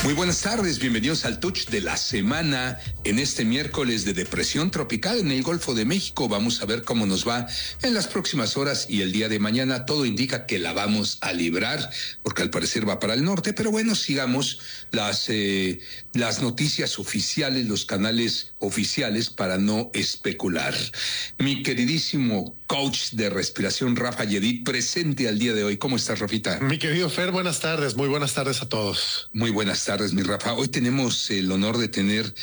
Muy buenas tardes, bienvenidos al Touch de la Semana en este miércoles de depresión tropical en el Golfo de México. Vamos a ver cómo nos va en las próximas horas y el día de mañana. Todo indica que la vamos a librar, porque al parecer va para el norte, pero bueno, sigamos las noticias oficiales, los canales oficiales para no especular. Mi queridísimo coach de respiración, Rafa Yedid, presente al día de hoy. ¿Cómo estás, Rafita? Mi querido Fer, buenas tardes, muy buenas tardes a todos. Muy buenas tardes, mi Rafa. Hoy tenemos el honor de tener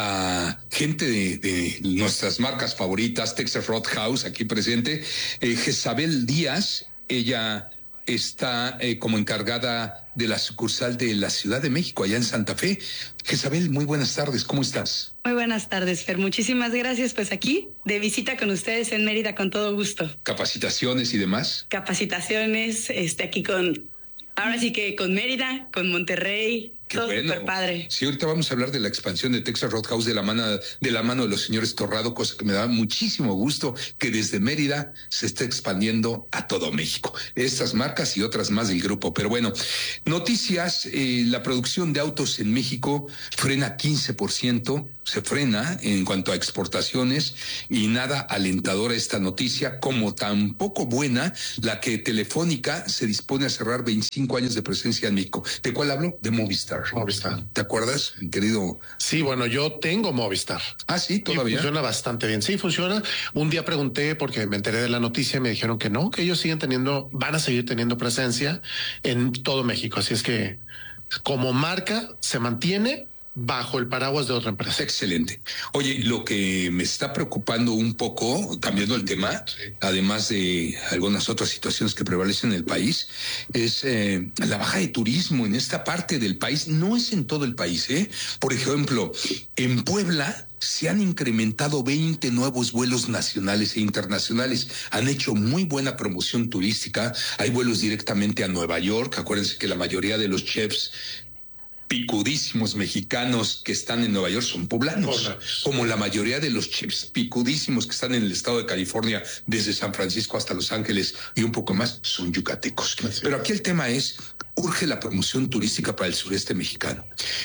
a gente de nuestras marcas favoritas, Texas Roadhouse, aquí presente. Jezabel Díaz, ella está como encargada de la sucursal de la Ciudad de México, allá en Santa Fe. Jezabel, muy buenas tardes, ¿cómo estás? Muy buenas tardes, Fer. Muchísimas gracias. Pues aquí, de visita con ustedes en Mérida, con todo gusto. ¿Capacitaciones y demás? Capacitaciones, aquí ahora sí que con Mérida, con Monterrey. Qué todo bueno. súper padre. Sí, ahorita vamos a hablar de la expansión de Texas Roadhouse de la mano de los señores Torrado, cosa que me da muchísimo gusto que desde Mérida se esté expandiendo a todo México. Estas marcas y otras más del grupo. Pero bueno, noticias, la producción de autos en México frena 15%, se frena en cuanto a exportaciones y nada alentadora esta noticia, como tampoco buena la que Telefónica se dispone a cerrar 25 años de presencia en México. ¿De cuál hablo? De Movistar. Movistar. ¿Te acuerdas, querido? Sí, bueno, yo tengo Movistar. Ah, sí, todavía. Y funciona bastante bien. Sí, funciona. Un día pregunté porque me enteré de la noticia y me dijeron que no, que ellos van a seguir teniendo presencia en todo México. Así es que como marca se mantiene bajo el paraguas de otra empresa. Excelente. Oye, lo que me está preocupando un poco, cambiando el tema, además de algunas otras situaciones que prevalecen en el país, es la baja de turismo en esta parte del país. No es en todo el país, ¿eh? Por ejemplo, en Puebla se han incrementado 20 nuevos vuelos nacionales e internacionales. Han hecho muy buena promoción turística. Hay vuelos directamente a Nueva York. Acuérdense que la mayoría de los chefs picudísimos mexicanos que están en Nueva York son poblanos, como la mayoría de los chefs picudísimos que están en el estado de California, desde San Francisco hasta Los Ángeles y un poco más, son yucatecos. Pero aquí el tema es, urge la promoción turística para el sureste mexicano.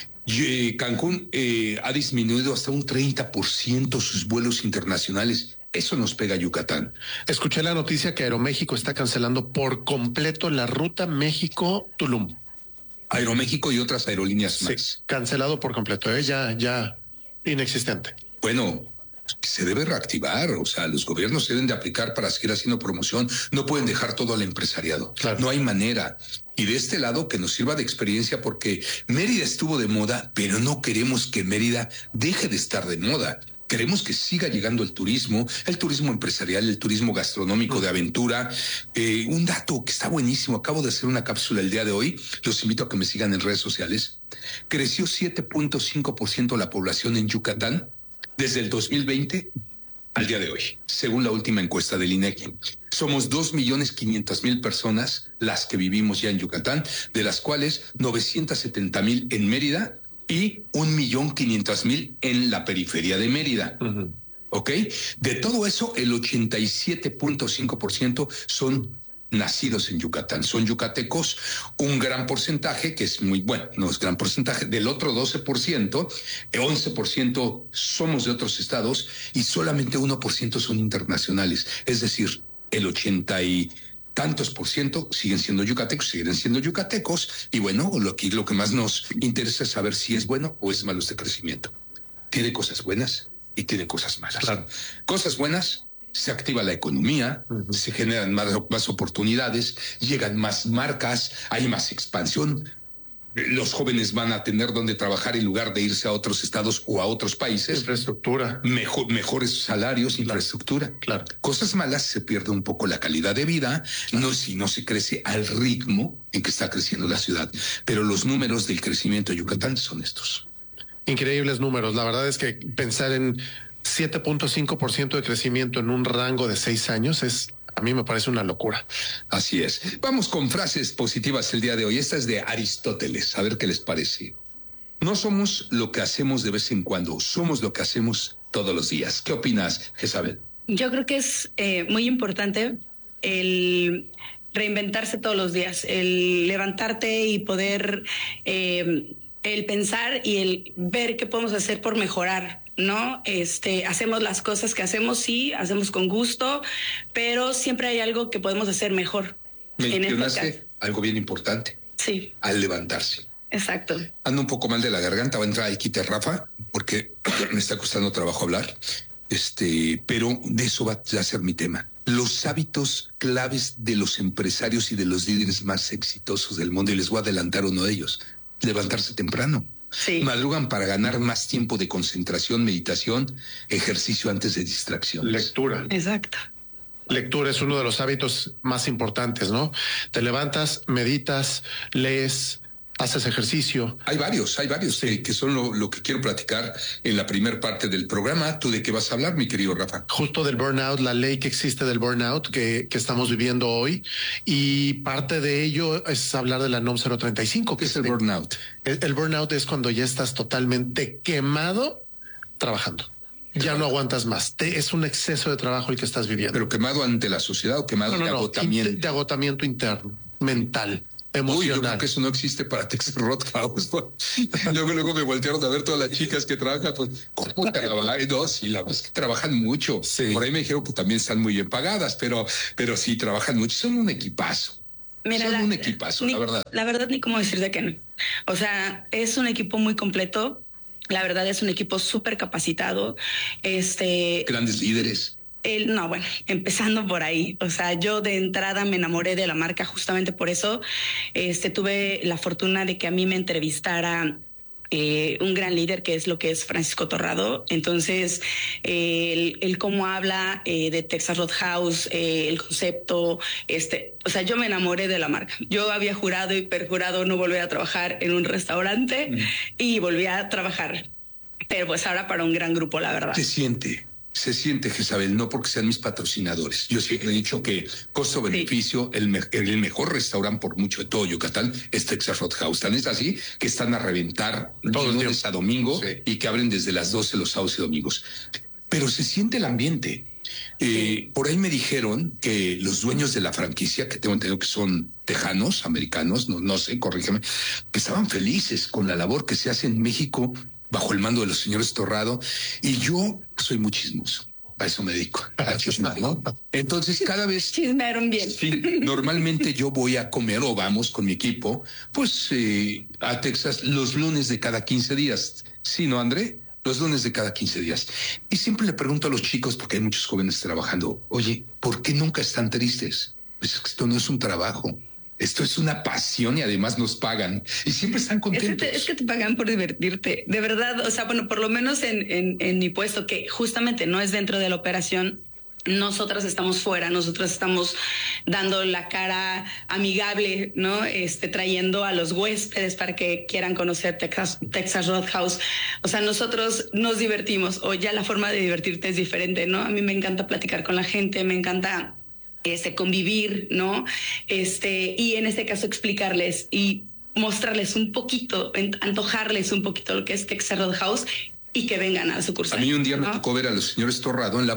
Cancún ha disminuido hasta un 30% sus vuelos internacionales. Eso nos pega a Yucatán. Escuché la noticia que Aeroméxico está cancelando por completo la ruta México-Tulum. Aeroméxico y otras aerolíneas más. Sí, cancelado por completo, ya inexistente. Bueno, se debe reactivar, o sea, los gobiernos deben de aplicar para seguir haciendo promoción, no pueden dejar todo al empresariado, claro. No hay manera. Y de este lado que nos sirva de experiencia, porque Mérida estuvo de moda, pero no queremos que Mérida deje de estar de moda. Queremos que siga llegando el turismo empresarial, el turismo gastronómico de aventura. Un dato que está buenísimo, acabo de hacer una cápsula el día de hoy, los invito a que me sigan en redes sociales. Creció 7.5% la población en Yucatán desde el 2020 al día de hoy, según la última encuesta del INEGI. Somos 2.500.000 personas las que vivimos ya en Yucatán, de las cuales 970,000 en Mérida, y 1.500.000 en la periferia de Mérida. Uh-huh. ¿Ok? De todo eso, el 87.5% son nacidos en Yucatán. Son yucatecos, un gran porcentaje, que es muy bueno, no es gran porcentaje, del otro 12%, 11% somos de otros estados y solamente 1% son internacionales. Es decir, el 80 y tantos por ciento siguen siendo yucatecos, y bueno, lo que más nos interesa es saber si es bueno o es malo este crecimiento. Tiene cosas buenas y tiene cosas malas. Claro. Cosas buenas, se activa la economía, uh-huh. Se generan más oportunidades, llegan más marcas, hay más expansión. Los jóvenes van a tener donde trabajar en lugar de irse a otros estados o a otros países. Infraestructura. Mejores salarios, claro. Infraestructura. Claro. Cosas malas, se pierde un poco la calidad de vida, claro. Si no se crece al ritmo en que está creciendo la ciudad. Pero los números del crecimiento de Yucatán son estos. Increíbles números. La verdad es que pensar en 7.5% de crecimiento en un rango de 6 años a mí me parece una locura. Así es. Vamos con frases positivas el día de hoy. Esta es de Aristóteles. A ver qué les parece. No somos lo que hacemos de vez en cuando, somos lo que hacemos todos los días. ¿Qué opinas, Jezabel? Yo creo que es muy importante el reinventarse todos los días, el levantarte y poder el pensar y el ver qué podemos hacer por mejorar, ¿no? Hacemos las cosas que hacemos, sí, hacemos con gusto, pero siempre hay algo que podemos hacer mejor. Mencionaste algo bien importante. Sí. Al levantarse. Exacto. Ando un poco mal de la garganta, va a entrar ahí quite Rafa, porque me está costando trabajo hablar. Pero de eso va a ser mi tema. Los hábitos claves de los empresarios y de los líderes más exitosos del mundo, y les voy a adelantar uno de ellos: levantarse temprano. Sí. Madrugan para ganar más tiempo de concentración, meditación, ejercicio antes de distracción. Lectura. Exacto. Lectura es uno de los hábitos más importantes, ¿no? Te levantas, meditas, lees, haces ejercicio. Hay varios que son lo que quiero platicar en la primera parte del programa. ¿Tú de qué vas a hablar, mi querido Rafa? Justo del burnout, la ley que existe del burnout que estamos viviendo hoy, y parte de ello es hablar de la NOM 035. ¿Qué es el burnout? El burnout es cuando ya estás totalmente quemado trabajando. Ya no aguantas más. Es un exceso de trabajo el que estás viviendo. ¿Pero quemado ante la sociedad o quemado de agotamiento? De agotamiento interno, mental, emocional. Uy, yo creo que eso no existe para Texas Roadhouse. Luego me voltearon a ver todas las chicas que trabajan. Pues, ¿cómo trabajan? No, sí, la verdad es que trabajan mucho. Sí. Por ahí me dijeron que también están muy bien pagadas, pero sí trabajan mucho. Son un equipazo. Mira, son un equipazo, la verdad. La verdad, ni cómo decirte que no. O sea, es un equipo muy completo. La verdad, es un equipo súper capacitado. Grandes líderes. No, bueno, empezando por ahí. O sea, yo de entrada me enamoré de la marca justamente por eso. Tuve la fortuna de que a mí me entrevistara un gran líder, que es lo que es Francisco Torrado. Entonces, el cómo habla de Texas Roadhouse, el concepto, o sea, yo me enamoré de la marca. Yo había jurado y perjurado no volver a trabajar en un restaurante y volví a trabajar. Pero pues ahora para un gran grupo, la verdad. Se siente, Jezabel, no porque sean mis patrocinadores. Yo siempre he dicho que costo-beneficio, el mejor restaurante por mucho de todo Yucatán es Texas Roadhouse. Tan es así que están a reventar de lunes a domingo, y que abren desde las 12 los sábados y domingos. Pero se siente el ambiente. Por ahí me dijeron que los dueños de la franquicia, que tengo entendido que son tejanos, americanos, no sé, corrígeme, que estaban felices con la labor que se hace en México bajo el mando de los señores Torrado, y yo soy muy chismoso. A eso me dedico, a chismar, ¿no? Entonces, cada vez... Chismearon bien. Sí, normalmente yo voy a comer, o vamos con mi equipo, pues a Texas los lunes de cada 15 días. ¿Sí, no, André? Los lunes de cada 15 días. Y siempre le pregunto a los chicos, porque hay muchos jóvenes trabajando: oye, ¿por qué nunca están tristes? Pues esto no es un trabajo. Esto es una pasión y además nos pagan y siempre están contentos. Es que te pagan por divertirte, de verdad. O sea, bueno, por lo menos en mi puesto, que justamente no es dentro de la operación, nosotras estamos fuera, nosotros estamos dando la cara amigable, ¿no? Trayendo a los huéspedes para que quieran conocer Texas Roadhouse. O sea, nosotros nos divertimos, o ya la forma de divertirte es diferente, ¿no? A mí me encanta platicar con la gente, me encanta convivir, ¿no? Y en este caso explicarles y mostrarles un poquito, antojarles un poquito lo que es Texas Roadhouse y que vengan a la sucursal. A mí un día me tocó ver a los señores Torrado en la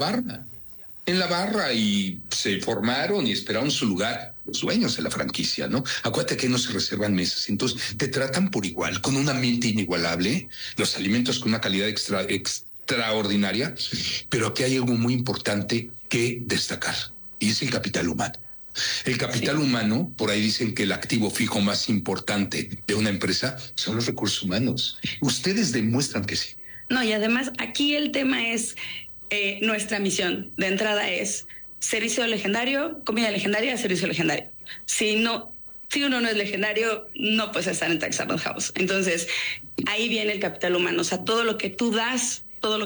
barra y se formaron y esperaron su lugar, los dueños de la franquicia, ¿no? Acuérdate que no se reservan mesas, entonces te tratan por igual, con un ambiente inigualable, los alimentos con una calidad extraordinaria, pero aquí hay algo muy importante que destacar, y es el capital humano. El capital humano, por ahí dicen que el activo fijo más importante de una empresa son los recursos humanos. Ustedes demuestran que sí. No, y además aquí el tema es nuestra misión. De entrada es servicio legendario, comida legendaria, servicio legendario. Si uno no es legendario, no puedes estar en Texas Roadhouse. Entonces, ahí viene el capital humano. O sea, todo lo que tú das,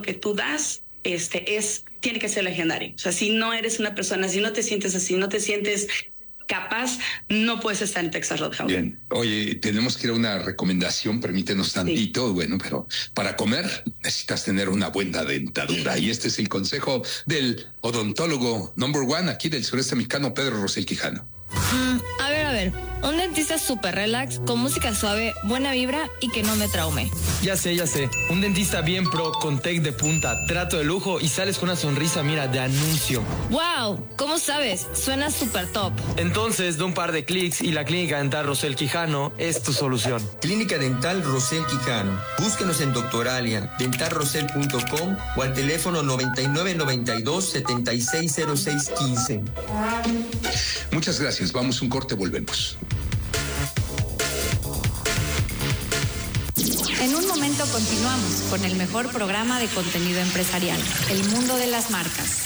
tiene que ser legendario. O sea, si no eres una persona, si no te sientes así, no te sientes capaz, no puedes estar en Texas Roadhouse. Bien. Oye, tenemos que ir a una recomendación, permítenos tantito. Sí. Bueno, pero para comer necesitas tener una buena dentadura. Y este es el consejo del odontólogo number one aquí del sureste mexicano, Pedro Rosel Quijano. A ver, ver, un dentista súper relax, con música suave, buena vibra y que no me traume. Ya sé. Un dentista bien pro, con tech de punta, trato de lujo y sales con una sonrisa, mira, de anuncio. ¡Wow! ¿Cómo sabes? Suena súper top. Entonces, de un par de clics y la Clínica Dental Rosel Quijano es tu solución. Clínica Dental Rosel Quijano. Búsquenos en Doctoralia, dentalrosel.com o al teléfono 9992-760615. Muchas gracias. Vamos un corte, volvemos. En un momento continuamos con el mejor programa de contenido empresarial, El Mundo de las Marcas.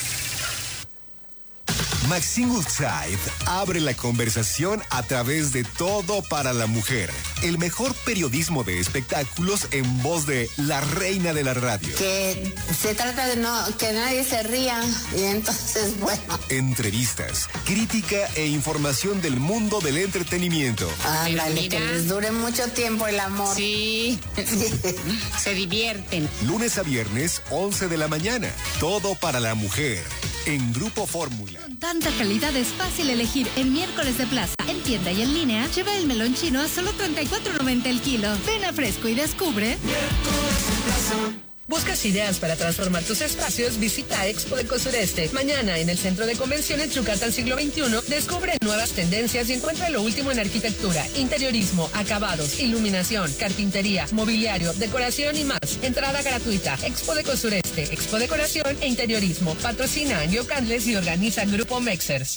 Maxine Woodside abre la conversación a través de Todo para la Mujer. El mejor periodismo de espectáculos en voz de la reina de la radio. Que se trata de que nadie se ría y entonces, bueno. Entrevistas, crítica e información del mundo del entretenimiento. Ándale, que les dure mucho tiempo el amor. Sí, se divierten. Lunes a viernes, 11 de la mañana. Todo para la Mujer, en Grupo Fórmula. Con tanta calidad es fácil elegir el miércoles de plaza. En tienda y en línea, lleva el melón chino a solo $34.90 el kilo. Ven a Fresco y descubre. ¿Buscas ideas para transformar tus espacios? Visita Expo Deco Sureste. Mañana en el Centro de Convenciones Yucatán Siglo XXI, descubre nuevas tendencias y encuentra lo último en arquitectura, interiorismo, acabados, iluminación, carpintería, mobiliario, decoración y más. Entrada gratuita. Expo Deco Sureste, Expo Decoración e Interiorismo. Patrocina Angio Candles y organiza Grupo Mexers.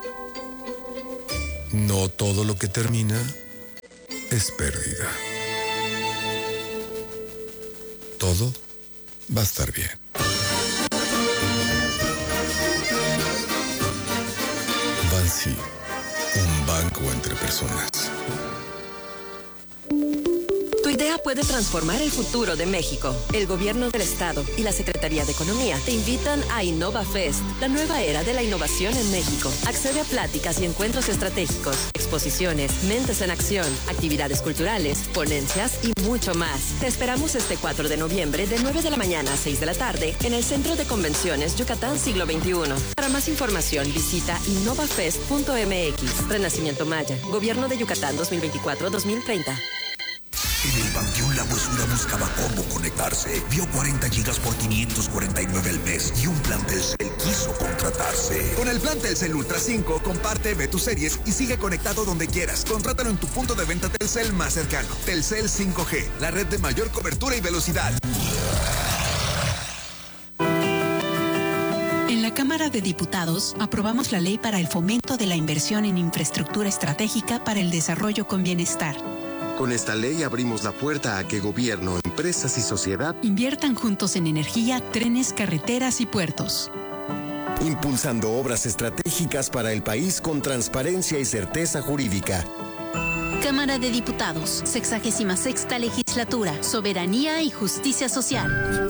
No todo lo que termina es pérdida. Todo va a estar bien. Bansi, un banco entre personas. Tu idea puede transformar el futuro de México. El Gobierno del Estado y la Secretaría de Economía te invitan a InnovaFest, la nueva era de la innovación en México. Accede a pláticas y encuentros estratégicos, exposiciones, mentes en acción, actividades culturales, ponencias y mucho más. Te esperamos este 4 de noviembre de 9 de la mañana a 6 de la tarde en el Centro de Convenciones Yucatán Siglo XXI. Para más información visita innovafest.mx. Renacimiento Maya, Gobierno de Yucatán 2024-2030. En el Panteón La Huesura buscaba cómo conectarse. Vio 40 gigas por 549 al mes y un plan Telcel quiso contratarse. Con el plan Telcel Ultra 5, comparte, ve tus series y sigue conectado donde quieras. Contrátalo en tu punto de venta Telcel más cercano. Telcel 5G, la red de mayor cobertura y velocidad. En la Cámara de Diputados aprobamos la ley para el fomento de la inversión en infraestructura estratégica para el desarrollo con bienestar. Con esta ley abrimos la puerta a que gobierno, empresas y sociedad inviertan juntos en energía, trenes, carreteras y puertos. Impulsando obras estratégicas para el país con transparencia y certeza jurídica. Cámara de Diputados, 66ª Legislatura, Soberanía y Justicia Social.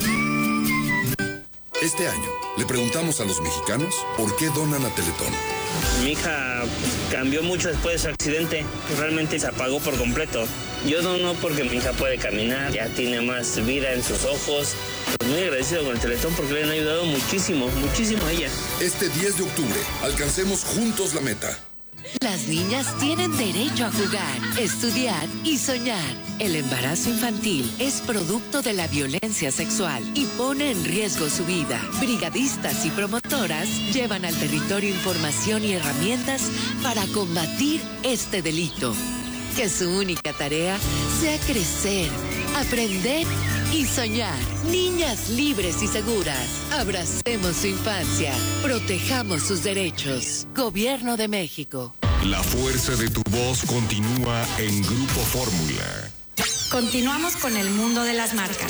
Este año, le preguntamos a los mexicanos por qué donan a Teletón. Mi hija cambió mucho después de su accidente, realmente se apagó por completo. Yo dono porque mi hija puede caminar, ya tiene más vida en sus ojos. Pues muy agradecido con el Teletón porque le han ayudado muchísimo a ella. Este 10 de octubre, alcancemos juntos la meta. Las niñas tienen derecho a jugar, estudiar y soñar. El embarazo infantil es producto de la violencia sexual y pone en riesgo su vida. Brigadistas y promotoras llevan al territorio información y herramientas para combatir este delito. Que su única tarea sea crecer, aprender y soñar. Niñas libres y seguras. Abracemos su infancia. Protejamos sus derechos. Gobierno de México. La fuerza de tu voz continúa en Grupo Fórmula. Continuamos con el mundo de las marcas.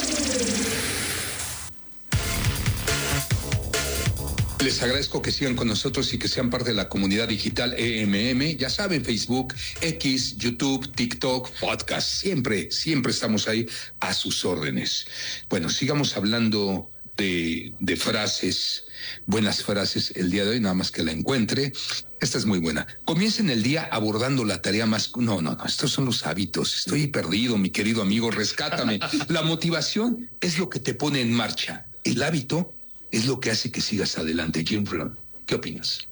Les agradezco que sigan con nosotros y que sean parte de la comunidad digital EMM. Ya saben, Facebook, X, YouTube, TikTok, podcast. Siempre estamos ahí a sus órdenes. Bueno, sigamos hablando de frases, buenas frases el día de hoy, nada más que la encuentre. Esta es muy buena. Comiencen el día abordando la tarea más... No, estos son los hábitos. Estoy perdido, mi querido amigo, rescátame. La motivación es lo que te pone en marcha. El hábito es lo que hace que sigas adelante. Jim Rohn, ¿qué opinas?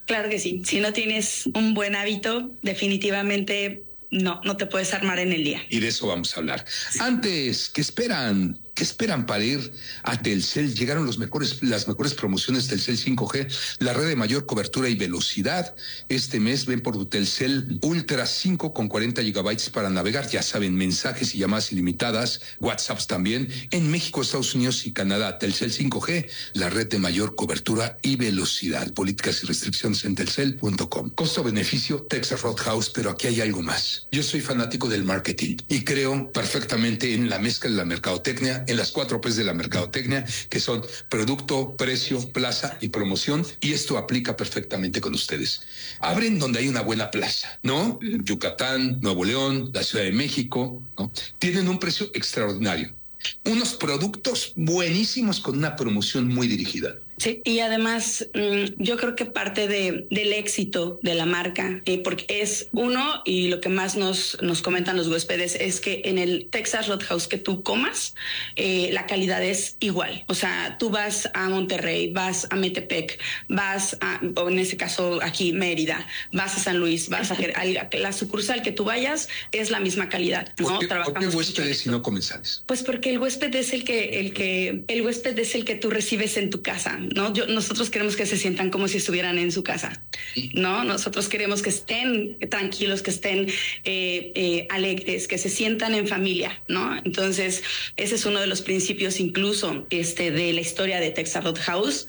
Claro que sí. Si no tienes un buen hábito, definitivamente no te puedes armar en el día. Y de eso vamos a hablar. Antes, ¿qué esperan para ir a Telcel? Llegaron las mejores promociones Telcel 5G, la red de mayor cobertura y velocidad. Este mes ven por tu Telcel Ultra 5 con 40 gigabytes para navegar. Ya saben, mensajes y llamadas ilimitadas, WhatsApps también. En México, Estados Unidos y Canadá, Telcel 5G, la red de mayor cobertura y velocidad. Políticas y restricciones en telcel.com. Costo-beneficio, Texas Roadhouse, pero aquí hay algo más. Yo soy fanático del marketing y creo perfectamente en la mezcla de la mercadotecnia, en las 4 P's de la mercadotecnia, que son producto, precio, plaza y promoción, y esto aplica perfectamente con ustedes. Abren donde hay una buena plaza, ¿no? Yucatán, Nuevo León, la Ciudad de México, ¿no? Tienen un precio extraordinario. Unos productos buenísimos con una promoción muy dirigida. Sí, y además yo creo que parte del éxito de la marca, porque es uno, y lo que más nos comentan los huéspedes es que en el Texas Roadhouse que tú comas, la calidad es igual. O sea, tú vas a Monterrey, vas a Metepec, vas a, o en ese caso aquí Mérida, vas a San Luis, vas a la sucursal que tú vayas, es la misma calidad, ¿no? ¿Por qué huéspedes y no comensales? Pues porque el huésped es el huésped es el que tú recibes en tu casa, ¿no? Nosotros queremos que se sientan como si estuvieran en su casa, ¿no? Nosotros queremos que estén tranquilos, que estén alegres, que se sientan en familia, ¿no? Entonces, ese es uno de los principios incluso de la historia de Texas Roadhouse,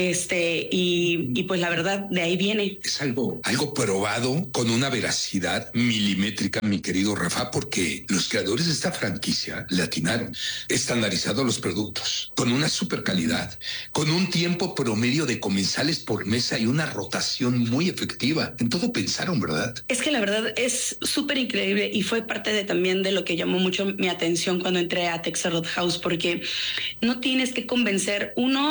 y pues la verdad, de ahí viene. Es algo probado con una veracidad milimétrica, mi querido Rafa, porque los creadores de esta franquicia le atinaron. Estandarizados los productos, con una super calidad, con un tiempo promedio de comensales por mesa y una rotación muy efectiva. En todo pensaron, ¿verdad? Es que la verdad es súper increíble y fue parte también de lo que llamó mucho mi atención cuando entré a Texas Roadhouse, porque no tienes que convencer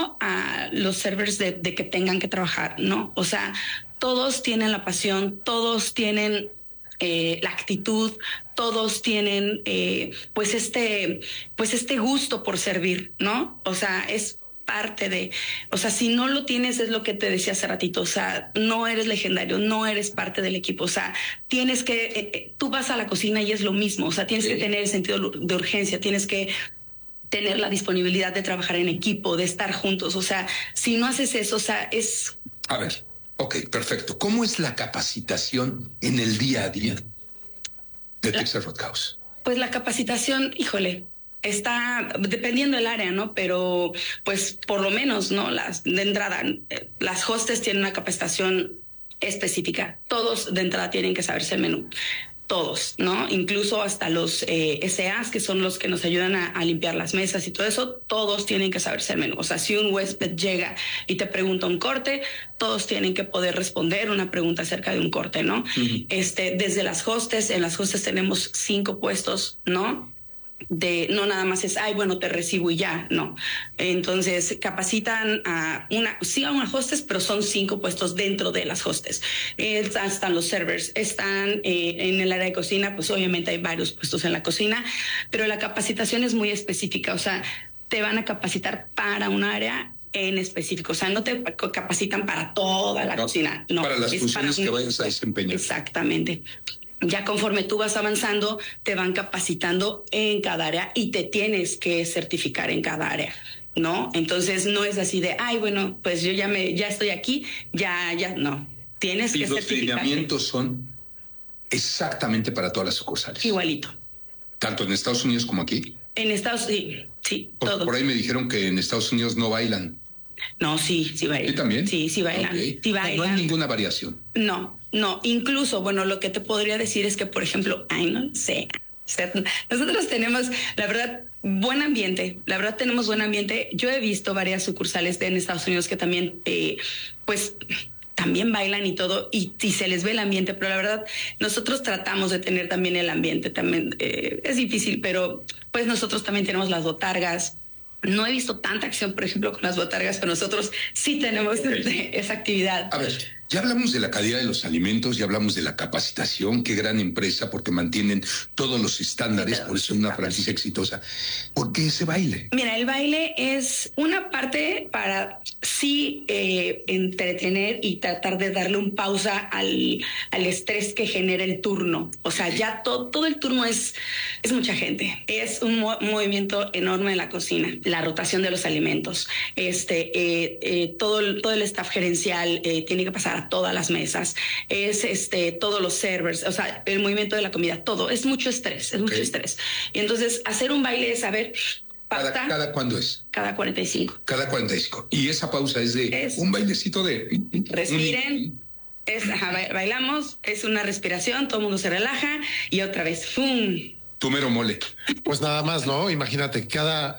a los servers de que tengan que trabajar, ¿no? O sea, todos tienen la pasión, todos tienen la actitud, todos tienen pues este gusto por servir, ¿no? O sea, es parte de, o sea, si no lo tienes, es lo que te decía hace ratito, o sea, no eres legendario, no eres parte del equipo, o sea, tienes que, tú vas a la cocina y es lo mismo, o sea, tienes que tener el sentido de urgencia, tienes que tener la disponibilidad de trabajar en equipo, de estar juntos, o sea, si no haces eso, o sea, es... A ver, ok, perfecto. ¿Cómo es la capacitación en el día a día de Texas Roadhouse? Pues la capacitación, híjole, está dependiendo del área, ¿no? Pero pues por lo menos, ¿no? De entrada, las hostes tienen una capacitación específica. Todos de entrada tienen que saberse el menú. Todos, ¿no? Incluso hasta los SAs, que son los que nos ayudan a limpiar las mesas y todo eso, todos tienen que saberse el menú. O sea, si un huésped llega y te pregunta un corte, todos tienen que poder responder una pregunta acerca de un corte, ¿no? Desde las hostes, en las hostes tenemos 5 puestos, ¿no? No nada más es, bueno, te recibo y ya, no. Entonces capacitan a una hostes, pero son 5 puestos dentro de las hostes. Están los servers, están en el área de cocina, pues obviamente hay varios puestos en la cocina, pero la capacitación es muy específica, o sea, te van a capacitar para un área en específico, o sea, no te capacitan para toda la cocina, no. Para las funciones que vayas a desempeñar. Exactamente. Ya conforme tú vas avanzando, te van capacitando en cada área y te tienes que certificar en cada área, ¿no? Entonces no es así de, bueno, pues yo ya estoy aquí, ya, no. Tienes que certificar. Y los lineamientos son exactamente para todas las sucursales. Igualito. Tanto en Estados Unidos como aquí. En Estados Unidos, sí, todo. Por ahí me dijeron que en Estados Unidos no bailan. No, sí bailan. ¿Sí también? Sí bailan. Okay. Sí bailan. No hay ninguna variación. No, incluso, bueno, lo que te podría decir es que, por ejemplo, no sé, nosotros tenemos, la verdad, buen ambiente, tenemos buen ambiente. Yo he visto varias sucursales en Estados Unidos que también, pues, también bailan y todo, y se les ve el ambiente, pero la verdad, nosotros tratamos de tener también el ambiente, también es difícil, pero pues nosotros también tenemos las botargas. No he visto tanta acción, por ejemplo, con las botargas, pero nosotros sí tenemos esa actividad. A ver, Ya hablamos de la calidad de los alimentos, ya hablamos de la capacitación, qué gran empresa, porque mantienen todos los estándares, por eso es una franquicia exitosa. ¿Por qué ese baile? Mira, el baile es una parte para sí entretener y tratar de darle un pausa al estrés que genera el turno. O sea, ya todo el turno es mucha gente. Es un movimiento enorme en la cocina, la rotación de los alimentos. Todo el staff gerencial tiene que pasar a todas las mesas, todos los servers, o sea, el movimiento de la comida, todo, es mucho estrés, mucho estrés. Y entonces hacer un baile es saber pausa. ¿Cada cuándo es? Cada 45. Cada 45. Y esa pausa es un bailecito de... Respiren. Bailamos, es una respiración, todo el mundo se relaja y otra vez, ¡pum! Tu mero mole. Pues nada más, ¿no? Imagínate, cada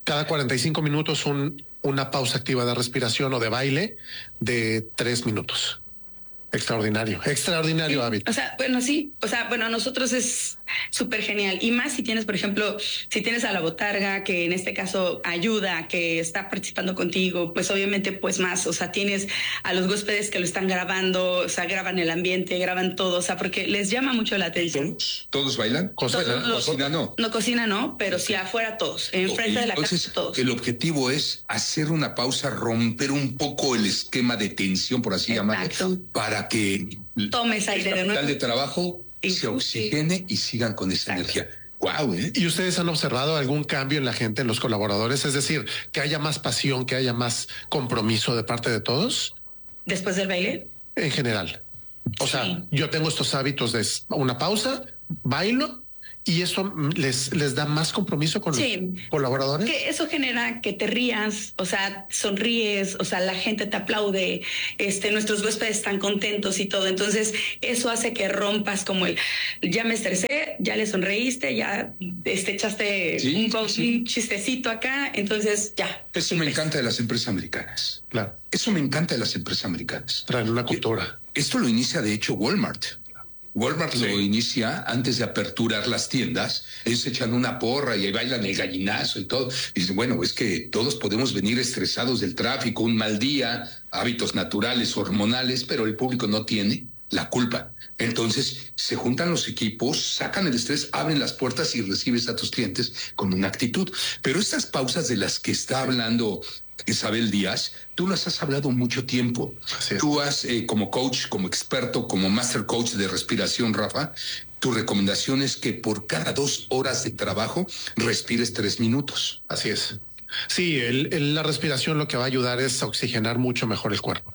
45 minutos una pausa activa de respiración o de baile de 3 minutos. Extraordinario hábito. O sea, bueno, sí. O sea, bueno, a nosotros es súper genial. Y más si tienes, por ejemplo, si tienes a la botarga, que en este caso ayuda, que está participando contigo, pues obviamente pues más. O sea, tienes a los huéspedes que lo están grabando, o sea, graban el ambiente, graban todo, o sea, porque les llama mucho la atención. ¿Todos bailan? Cocina no. No, cocina no, pero sí afuera todos, enfrente de la casa todos. El objetivo es hacer una pausa, romper un poco el esquema de tensión, por así llamarlo, para que tomes aire de nuevo. De trabajo se oxigene y sigan con esa energía. Wow, ¿eh? ¿Y ustedes han observado algún cambio en la gente, en los colaboradores? Es decir, que haya más pasión, que haya más compromiso de parte de todos. ¿Después del baile? En general. O sea, yo tengo estos hábitos de una pausa, bailo, y eso les da más compromiso con los colaboradores. Que eso genera que te rías, o sea, sonríes, o sea, la gente te aplaude, nuestros huéspedes están contentos y todo. Entonces, eso hace que rompas como ya me estresé, ya le sonreíste, ya echaste un chistecito acá, entonces ya. Eso me encanta de las empresas americanas. Claro. Eso me encanta de las empresas americanas. Traen una cultura. Esto lo inicia, de hecho, Walmart. Walmart lo inicia antes de aperturar las tiendas. Ellos echan una porra y ahí bailan el gallinazo y todo. Y dicen, bueno, es que todos podemos venir estresados del tráfico, un mal día, hábitos naturales, hormonales, pero el público no tiene la culpa. Entonces se juntan los equipos, sacan el estrés, abren las puertas y recibes a tus clientes con una actitud. Pero estas pausas de las que está hablando Isabel Díaz, tú las has hablado mucho tiempo. Tú has, como coach, como experto, como master coach de respiración, Rafa, tu recomendación es que por cada 2 horas de trabajo respires 3 minutos. Así es. Sí, la respiración lo que va a ayudar es a oxigenar mucho mejor el cuerpo,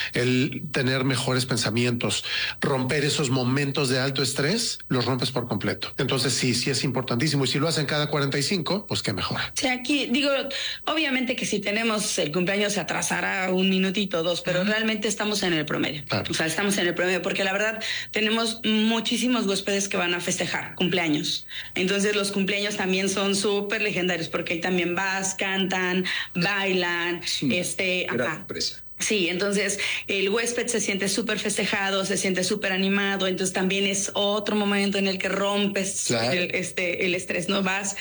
el tener mejores pensamientos, romper esos momentos de alto estrés, los rompes por completo. Entonces sí es importantísimo. Y si lo hacen cada 45, pues qué mejor. Sí, aquí digo, obviamente que si tenemos el cumpleaños se atrasará 1 minutito, 2, pero realmente estamos en el promedio. Claro. O sea, estamos en el promedio porque la verdad tenemos muchísimos huéspedes que van a festejar cumpleaños. Entonces los cumpleaños también son súper legendarios porque ahí también cantan, bailan, empresa. Sí, entonces el huésped se siente súper festejado, se siente súper animado, entonces también es otro momento en el que rompes el estrés, ¿no? Vas,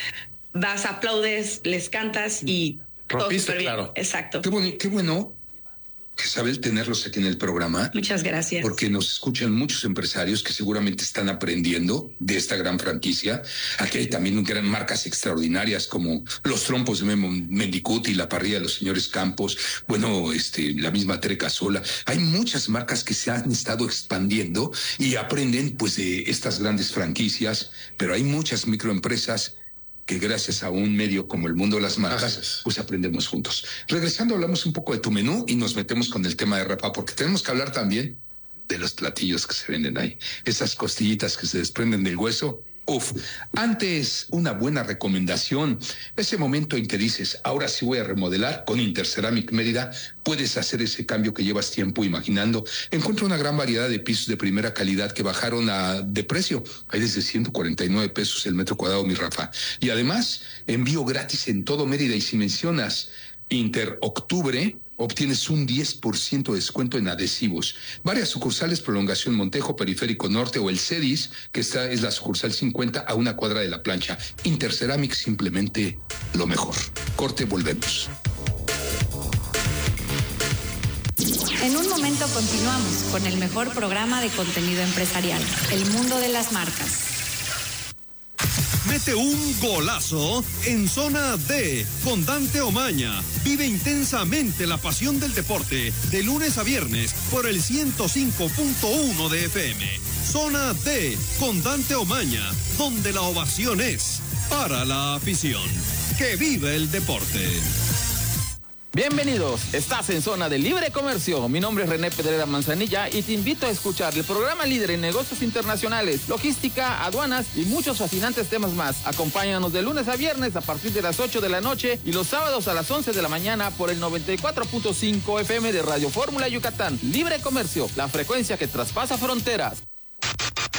aplaudes, les cantas y rompiste, todo claro. Exacto. Qué bueno, Isabel, tenerlos aquí en el programa. Muchas gracias. Porque nos escuchan muchos empresarios que seguramente están aprendiendo de esta gran franquicia. Aquí hay también gran marcas extraordinarias como los trompos de Memo Mendicuti, la parrilla de los señores Campos, bueno, la misma Tere Casola. Hay muchas marcas que se han estado expandiendo y aprenden pues de estas grandes franquicias, pero hay muchas microempresas que gracias a un medio como el mundo de las marcas, pues aprendemos juntos. Regresando, hablamos un poco de tu menú y nos metemos con el tema de Rafa, porque tenemos que hablar también de los platillos que se venden ahí. Esas costillitas que se desprenden del hueso. Uf, antes una buena recomendación, ese momento en que dices, ahora sí voy a remodelar, con Interceramic Mérida puedes hacer ese cambio que llevas tiempo imaginando. Encuentra una gran variedad de pisos de primera calidad que bajaron de precio. Hay desde 149 pesos el metro cuadrado, mi Rafa. Y además, envío gratis en todo Mérida. Y si mencionas Interoctubre, obtienes un 10% de descuento en adhesivos. Varias sucursales, Prolongación Montejo, Periférico Norte o el CEDIS, que es la sucursal 50 a 1 cuadra de la plancha. Interceramic, simplemente lo mejor. Corte, volvemos. En un momento continuamos con el mejor programa de contenido empresarial, El Mundo de las Marcas. Mete un golazo en Zona D con Dante Omaña. Vive intensamente la pasión del deporte de lunes a viernes por el 105.1 de FM. Zona D con Dante Omaña, donde la ovación es para la afición. ¡Que vive el deporte! Bienvenidos, estás en Zona de Libre Comercio. Mi nombre es René Pedrera Manzanilla y te invito a escuchar el programa líder en negocios internacionales, logística, aduanas y muchos fascinantes temas más. Acompáñanos de lunes a viernes a partir de las 8 de la noche y los sábados a las 11 de la mañana por el 94.5 FM de Radio Fórmula Yucatán. Libre Comercio, la frecuencia que traspasa fronteras.